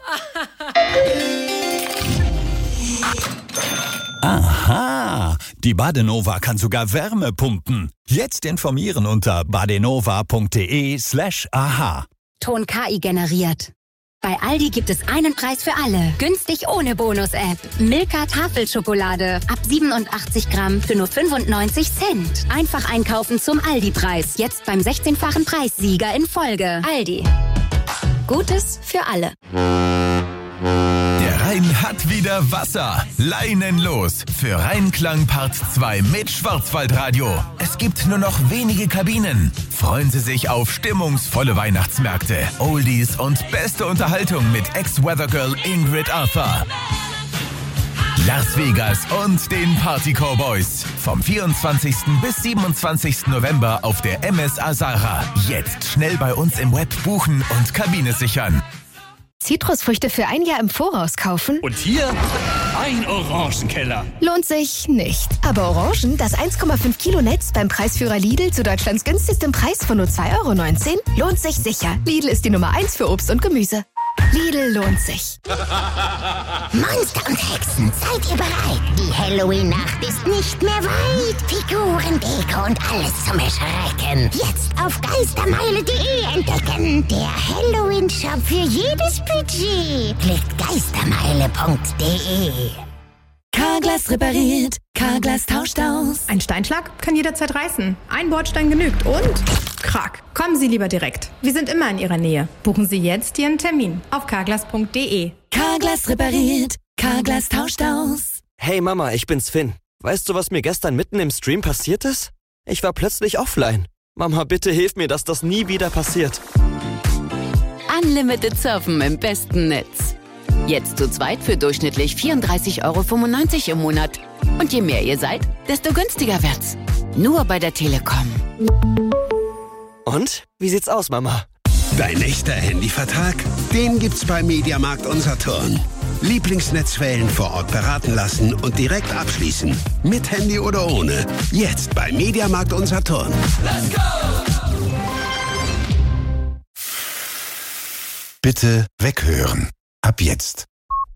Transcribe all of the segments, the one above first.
Aha, die Badenova kann sogar Wärme pumpen. Jetzt informieren unter badenova.de/aha. Ton KI generiert. Bei Aldi gibt es einen Preis für alle. Günstig ohne Bonus-App. Milka Tafelschokolade. Ab 87 Gramm für nur 95 Cent. Einfach einkaufen zum Aldi-Preis. Jetzt beim 16-fachen Preissieger in Folge. Aldi. Gutes für alle. Der Rhein hat wieder Wasser. Leinen los für Rheinklang Part 2 mit Schwarzwaldradio. Es gibt nur noch wenige Kabinen. Freuen Sie sich auf stimmungsvolle Weihnachtsmärkte, Oldies und beste Unterhaltung mit Ex-Weathergirl Ingrid Arthur. Las Vegas und den Party Cowboys. Vom 24. bis 27. November auf der MS Azara. Jetzt schnell bei uns im Web buchen und Kabine sichern. Zitrusfrüchte für ein Jahr im Voraus kaufen? Und hier ein Orangenkeller. Lohnt sich nicht. Aber Orangen, das 1,5 Kilo Netz beim Preisführer Lidl zu Deutschlands günstigstem Preis von nur 2,19 €, lohnt sich sicher. Lidl ist die Nummer 1 für Obst und Gemüse. Lidl lohnt sich. Monster und Hexen, seid ihr bereit? Die Halloween-Nacht ist nicht mehr weit. Figuren, Deko und alles zum Erschrecken. Jetzt auf geistermeile.de entdecken. Der Halloween-Shop für jedes Budget. Klickt geistermeile.de. Carglass repariert, Carglass tauscht aus. Ein Steinschlag kann jederzeit reißen. Ein Bordstein genügt und krack. Kommen Sie lieber direkt. Wir sind immer in Ihrer Nähe. Buchen Sie jetzt Ihren Termin auf carglass.de. Carglass repariert, Carglass tauscht aus. Hey Mama, ich bin's Finn. Weißt du, was mir gestern mitten im Stream passiert ist? Ich war plötzlich offline. Mama, bitte hilf mir, dass das nie wieder passiert. Unlimited Surfen im besten Netz. Jetzt zu zweit für durchschnittlich 34,95 € im Monat. Und je mehr ihr seid, desto günstiger wird's. Nur bei der Telekom. Und? Wie sieht's aus, Mama? Dein echter Handyvertrag? Den gibt's bei Mediamarkt Saturn. Lieblingsnetzwellen vor Ort beraten lassen und direkt abschließen. Mit Handy oder ohne. Jetzt bei Mediamarkt Saturn. Let's go! Bitte weghören. Ab jetzt.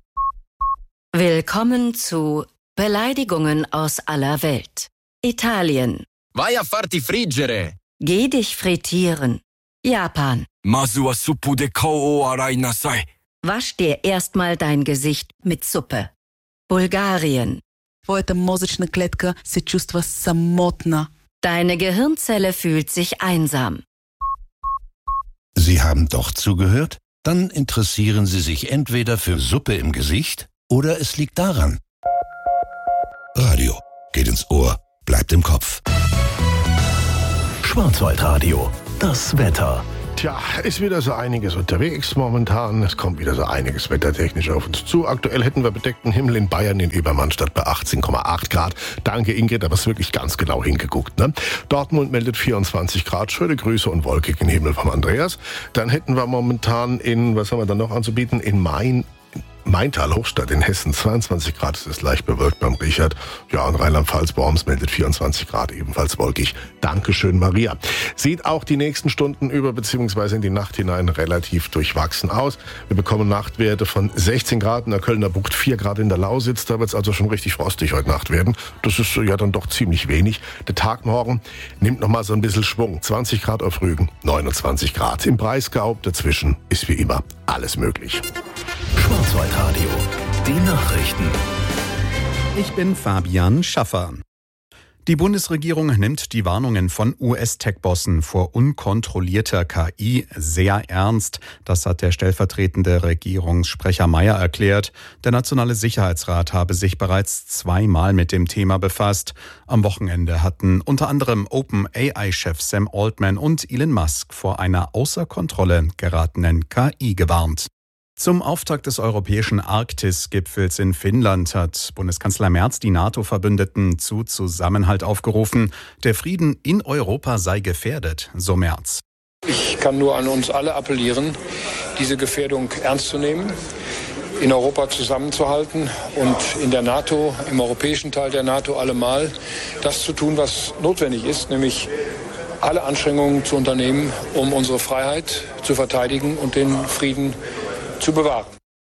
Willkommen zu Beleidigungen aus aller Welt. Italien. Vai a farti friggere. Geh dich frittieren. Japan. Masu wa suppu de kou o arai nasai. Wasch dir erstmal dein Gesicht mit Suppe. Bulgarien. Твоята мозъчна клетка се чувства самотна. Deine Gehirnzelle fühlt sich einsam. Sie haben doch zugehört? Dann interessieren Sie sich entweder für Suppe im Gesicht oder es liegt daran. Radio geht ins Ohr, bleibt im Kopf. Schwarzwaldradio, das Wetter. Tja, ist wieder so einiges unterwegs momentan. Es kommt wieder so einiges wettertechnisch auf uns zu. Aktuell hätten wir bedeckten Himmel in Bayern, in Übermannstadt bei 18,8 Grad. Danke Ingrid, aber es ist wirklich ganz genau hingeguckt. Ne? Dortmund meldet 24 Grad, schöne Grüße und wolkigen Himmel vom Andreas. Dann hätten wir momentan was haben wir dann noch anzubieten? In Maintal, Hochstadt in Hessen, 22 Grad, es ist leicht bewölkt beim Richard. Ja, und Rheinland-Pfalz, Worms meldet 24 Grad, ebenfalls wolkig. Dankeschön, Maria. Sieht auch die nächsten Stunden über, beziehungsweise in die Nacht hinein relativ durchwachsen aus. Wir bekommen Nachtwerte von 16 Grad in der Kölner Bucht, 4 Grad in der Lausitz. Da wird es also schon richtig frostig heute Nacht werden. Das ist ja dann doch ziemlich wenig. Der Tag morgen nimmt nochmal so ein bisschen Schwung. 20 Grad auf Rügen, 29 Grad. Im Breisgau dazwischen ist wie immer alles möglich. Schwarzwaldradio, die Nachrichten. Ich bin Fabian Schaffer. Die Bundesregierung nimmt die Warnungen von US-Tech-Bossen vor unkontrollierter KI sehr ernst. Das hat der stellvertretende Regierungssprecher Mayer erklärt. Der Nationale Sicherheitsrat habe sich bereits zweimal mit dem Thema befasst. Am Wochenende hatten unter anderem OpenAI-Chef Sam Altman und Elon Musk vor einer außer Kontrolle geratenen KI gewarnt. Zum Auftakt des europäischen Arktis-Gipfels in Finnland hat Bundeskanzler Merz die NATO-Verbündeten zu Zusammenhalt aufgerufen. Der Frieden in Europa sei gefährdet, so Merz. Ich kann nur an uns alle appellieren, diese Gefährdung ernst zu nehmen, in Europa zusammenzuhalten und in der NATO, im europäischen Teil der NATO allemal das zu tun, was notwendig ist, nämlich alle Anstrengungen zu unternehmen, um unsere Freiheit zu verteidigen und den Frieden zu bewahren.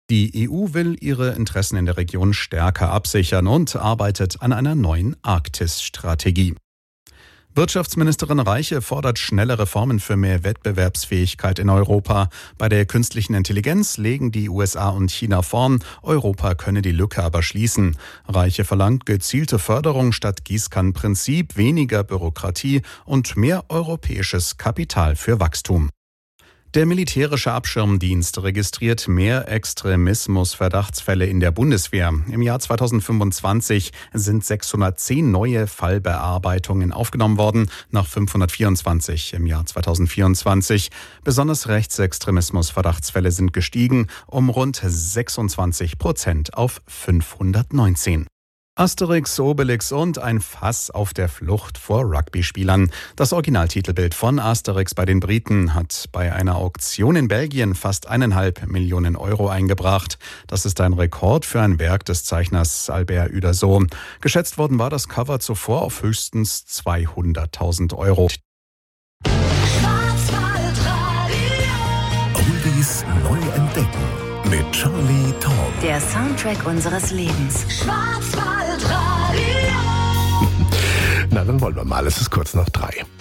Die EU will ihre Interessen in der Region stärker absichern und arbeitet an einer neuen Arktis-Strategie. Wirtschaftsministerin Reiche fordert schnelle Reformen für mehr Wettbewerbsfähigkeit in Europa. Bei der künstlichen Intelligenz legen die USA und China vorn. Europa könne die Lücke aber schließen. Reiche verlangt gezielte Förderung statt Gießkannenprinzip, weniger Bürokratie und mehr europäisches Kapital für Wachstum. Der militärische Abschirmdienst registriert mehr Extremismus-Verdachtsfälle in der Bundeswehr. Im Jahr 2025 sind 610 neue Fallbearbeitungen aufgenommen worden, nach 524 im Jahr 2024. Besonders Rechtsextremismus-Verdachtsfälle sind gestiegen, um rund 26% auf 519. Asterix, Obelix und ein Fass auf der Flucht vor Rugby-Spielern. Das Originaltitelbild von Asterix bei den Briten hat bei einer Auktion in Belgien fast 1,5 Millionen Euro eingebracht. Das ist ein Rekord für ein Werk des Zeichners Albert Uderzo. Geschätzt worden war das Cover zuvor auf höchstens 200.000 Euro. Oldies neu entdecken mit Charlie Tom. Der Soundtrack unseres Lebens. Na, dann wollen wir mal. Es ist kurz nach 3.